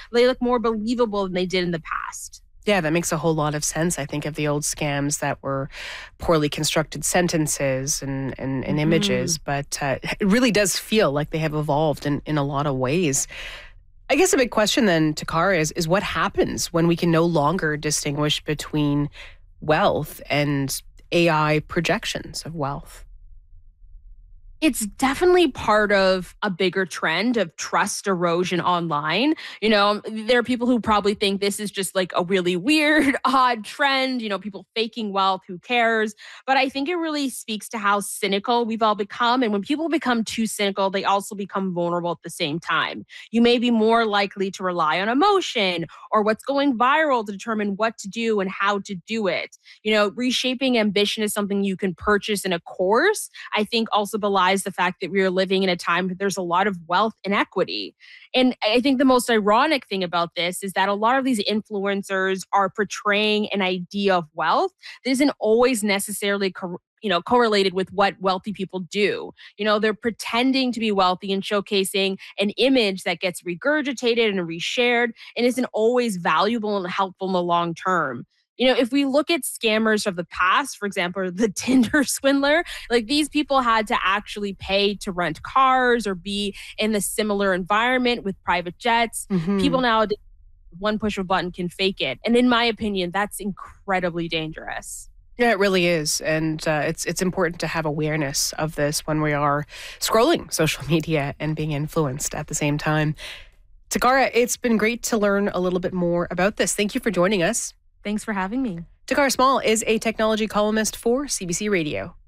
They look more believable than they did in the past. Yeah, that makes a whole lot of sense. I think of the old scams that were poorly constructed sentences and images, but it really does feel like they have evolved in a lot of ways. I guess a big question then, Takara, is what happens when we can no longer distinguish between wealth and AI projections of wealth? It's definitely part of a bigger trend of trust erosion online. There are people who probably think this is just like a really weird, odd trend, people faking wealth, who cares? But I think it really speaks to how cynical we've all become. And when people become too cynical, they also become vulnerable at the same time. You may be more likely to rely on emotion or what's going viral to determine what to do and how to do it. Reshaping ambition is something you can purchase in a course. I think also belies the fact that we are living in a time that there's a lot of wealth inequity. And I think the most ironic thing about this is that a lot of these influencers are portraying an idea of wealth that isn't always necessarily correlated with what wealthy people do. They're pretending to be wealthy and showcasing an image that gets regurgitated and reshared and isn't always valuable and helpful in the long term. If we look at scammers of the past, for example, the Tinder swindler, like these people had to actually pay to rent cars or be in the similar environment with private jets. People nowadays, one push of a button can fake it. And in my opinion, that's incredibly dangerous. Yeah, it really is. And it's important to have awareness of this when we are scrolling social media and being influenced at the same time. Takara, it's been great to learn a little bit more about this. Thank you for joining us. Thanks for having me. Takara Small is a technology columnist for CBC Radio.